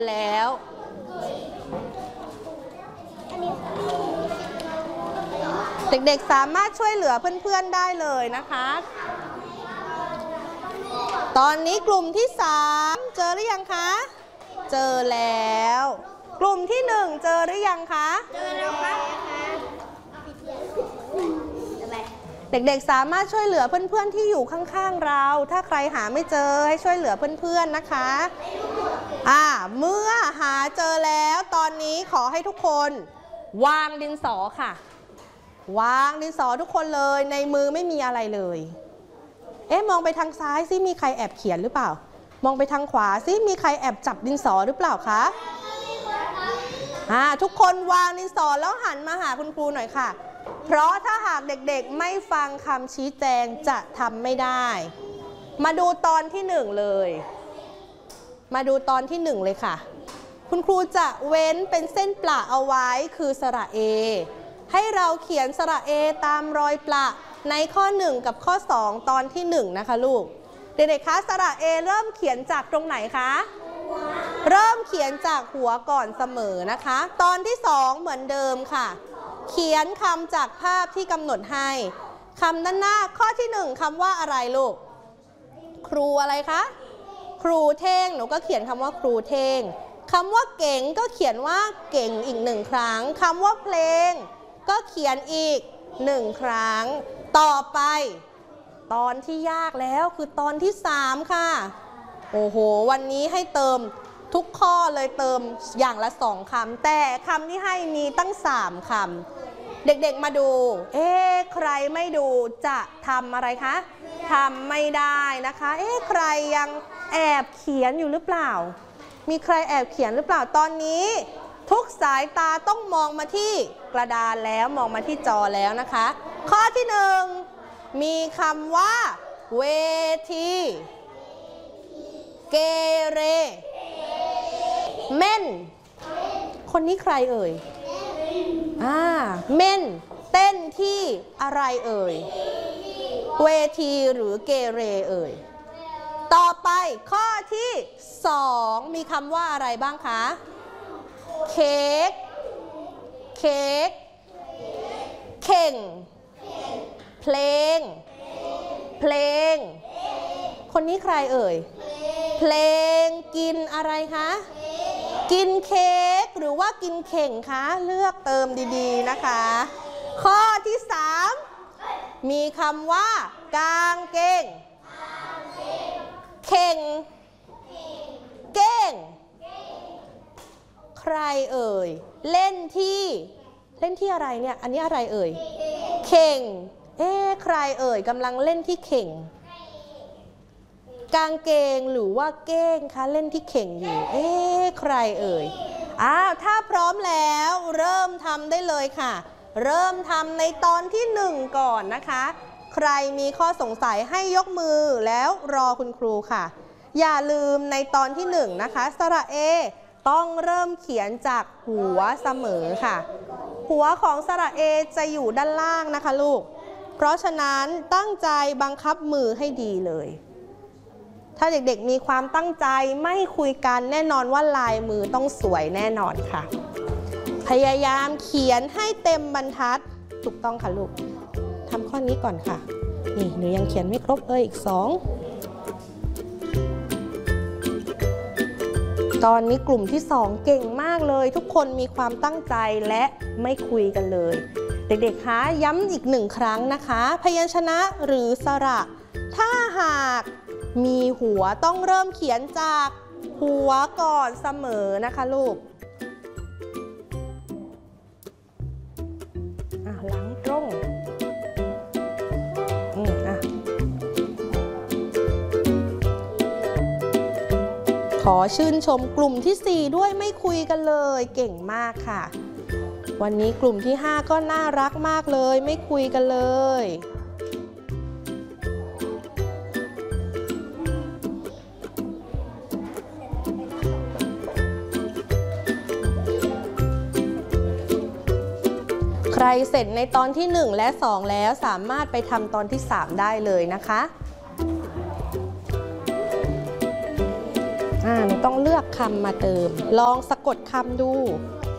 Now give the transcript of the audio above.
แล้วเด็กๆสามารถช่วยเหลือเพื่อนๆได้เลยนะคะตอนนี้กลุ่มที่3เจอหรือยังคะเจอแล้วกลุ่มที่1เจอหรือยังคะเจอแล้วค่ะเด็กๆสามารถช่วยเหลือเพื่อนๆที่อยู่ข้างๆเราถ้าใครหาไม่เจอให้ช่วยเหลือเพื่อนๆนะคะเมื่อหาเจอแล้วตอนนี้ขอให้ทุกคนวางดินสอค่ะวางดินสอทุกคนเลยในมือไม่มีอะไรเลยมองไปทางซ้ายซิมีใครแอบเขียนหรือเปล่ามองไปทางขวาซิมีใครแอบจับดินสอหรือเปล่าคะทุกคนวางดินสอแล้วหันมาหาคุณครูหน่อยค่ะเพราะถ้าหากเด็กๆไม่ฟังคำชี้แจงจะทำไม่ได้มาดูตอนที่1เลยมาดูตอนที่1เลยค่ะคุณครูจะเว้นเป็นเส้นประเอาไว้คือสระเอให้เราเขียนสระเอตามรอยประในข้อ1กับข้อ2ตอนที่1นะคะลูกเด็กๆคะสระเอเริ่มเขียนจากตรงไหนคะเริ่มเขียนจากหัวก่อนเสมอนะคะตอนที่2เหมือนเดิมค่ะเขียนคำจากภาพที่กำหนดให้คำด้านหน้าข้อที่1คำว่าอะไรลูกครูอะไรคะครูเท่งหนูก็เขียนคำว่าครูเท่งคำว่าเก่งก็เขียนว่าเก่งอีก1ครั้งคำว่าเพลงก็เขียนอีก1ครั้งต่อไปตอนที่ยากแล้วคือตอนที่3ค่ะโอ้โหวันนี้ให้เติมทุกข้อเลยเติมอย่างละ2คำแต่คำที่ให้มีตั้ง3คำเด็กๆมาดูใครไม่ดูจะทำอะไรคะทำไม่ได้นะคะใครยังแอบเขียนอยู่หรือเปล่ามีใครแอบเขียนหรือเปล่าตอนนี้ทุกสายตาต้องมองมาที่กระดานแล้วมองมาที่จอแล้วนะคะข้อที่1มีคำว่าเวทีเกเรเม่นคนนี้ใครเอ่ยเม่นเต้นที่อะไรเอ่ยเวทีหรือเกเรเอ่ยต่อไปข้อที่2มีคำว่าอะไรบ้างคะเค้กเค้กเข่งเพลงเพลงคนนี้ใครเอ่ยเพลงกินอะไรคะกินเค้กหรือว่ากินเข่งคะเลือกเติมดีๆนะคะข้อที่3มีคำว่ากางเกงเข่งเก้งใครเอ่ยเล่นที่อะไรเนี่ยอันนี้อะไรเอ่ยเข่งใครเอ่ยกำลังเล่นที่เข่งกางเกงหรือว่าเก้งคะเล่นที่เข่งอยู่ใครเอ่ยถ้าพร้อมแล้วเริ่มทำได้เลยค่ะเริ่มทำในตอนที่1ก่อนนะคะใครมีข้อสงสัยให้ยกมือแล้วรอคุณครูค่ะอย่าลืมในตอนที่1นะคะสระเอต้องเริ่มเขียนจากหัวเสมอค่ะหัวของสระเอจะอยู่ด้านล่างนะคะลูกเพราะฉะนั้นตั้งใจบังคับมือให้ดีเลยถ้าเด็กๆมีความตั้งใจไม่คุยกันแน่นอนว่าลายมือต้องสวยแน่นอนค่ะพยายามเขียนให้เต็มบรรทัดถูกต้องค่ะลูกทำข้อนี้ก่อนค่ะนี่หนูยังเขียนไม่ครบอีก2ตอนนี้กลุ่มที่2เก่งมากเลยทุกคนมีความตั้งใจและไม่คุยกันเลยเด็กๆคะย้ำอีก1ครั้งนะคะพยัญชนะหรือสระถ้าหากมีหัวต้องเริ่มเขียนจากหัวก่อนเสมอนะคะลูกหลังตรงขอชื่นชมกลุ่มที่4ด้วยไม่คุยกันเลยเก่งมากค่ะวันนี้กลุ่มที่5ก็น่ารักมากเลยไม่คุยกันเลยใครเสร็จในตอนที่1และ2แล้วสามารถไปทำตอนที่3ได้เลยนะคะหนูต้องเลือกลือกคำมาเติม ลองสะกดคำดู